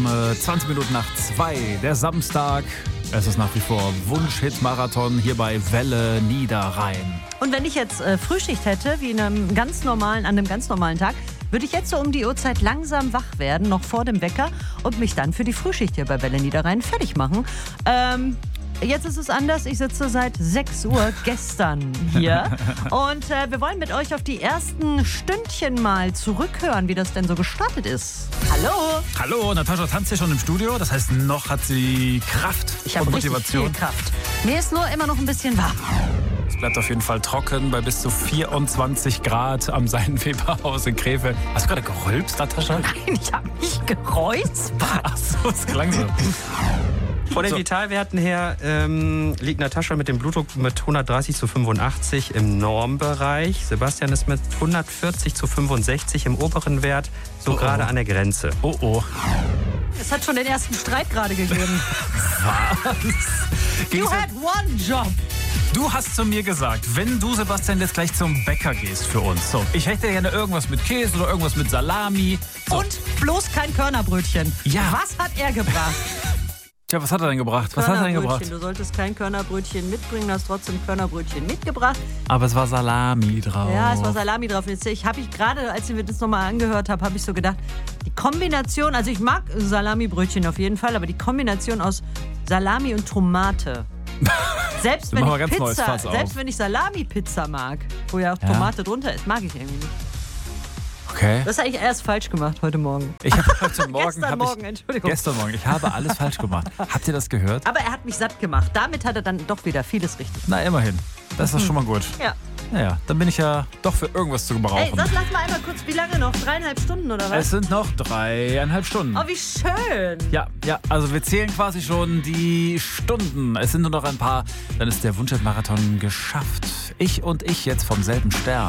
20 Minuten nach 2, der Samstag. Es ist nach wie vor Wunsch-Hit-Marathon hier bei Welle Niederrhein. Und wenn ich jetzt Frühschicht hätte, wie an einem ganz normalen Tag, würde ich jetzt so um die Uhrzeit langsam wach werden, noch vor dem Wecker, und mich dann für die Frühschicht hier bei Welle Niederrhein fertig machen. Jetzt ist es anders. Ich sitze seit 6 Uhr gestern hier und wir wollen mit euch auf die ersten Stündchen mal zurückhören, wie das denn so gestartet ist. Hallo! Hallo, Natascha tanzt hier schon im Studio. Das heißt, noch hat sie Kraft Ich habe und richtig Motivation. viel Kraft. Mir ist nur immer noch ein bisschen warm. Es bleibt auf jeden Fall trocken bei bis zu 24 Grad am Seidenweberhaus in Krefeld. Hast du gerade gerülpst, Natascha? Nein, ich habe mich geräuspert. Ach so, es klang so. Von den Vitalwerten her liegt Natascha mit dem Blutdruck mit 130/85 im Normbereich. Sebastian ist mit 140/65 im oberen Wert, so gerade an der Grenze. Oh, oh. Es hat schon den ersten Streit gerade gegeben. Was? You had one job. Du hast zu mir gesagt, wenn du, Sebastian, jetzt gleich zum Bäcker gehst für uns. So, ich hätte gerne irgendwas mit Käse oder irgendwas mit Salami. So. Und bloß kein Körnerbrötchen. Ja. Was hat er gebracht? Tja, was hat er denn gebracht? Was hat er denn gebracht? Du solltest kein Körnerbrötchen mitbringen, hast trotzdem Körnerbrötchen mitgebracht. Aber es war Salami drauf. Ja, es war Salami drauf. Jetzt habe ich gerade, als ich mir das nochmal angehört habe, habe ich so gedacht, die Kombination, also ich mag Salamibrötchen auf jeden Fall, aber die Kombination aus Salami und Tomate. Selbst wenn ich Salami-Pizza mag, wo ja auch Tomate drunter ist, mag ich irgendwie nicht. Okay. Das habe ich erst falsch gemacht heute Morgen. Ich habe heute Morgen, Gestern Morgen, ich habe alles falsch gemacht. Habt ihr das gehört? Aber er hat mich satt gemacht. Damit hat er dann doch wieder vieles richtig. Na, immerhin. Das ist schon mal gut. Ja. Naja, dann bin ich ja doch für irgendwas zu gebrauchen. Ey, lass mal einmal kurz, wie lange noch? 3,5 Stunden oder was? Es sind noch 3,5 Stunden. Oh, wie schön. Ja, also wir zählen quasi schon die Stunden. Es sind nur noch ein paar, dann ist der Wunsch-Marathon geschafft. Ich und ich jetzt vom selben Stern.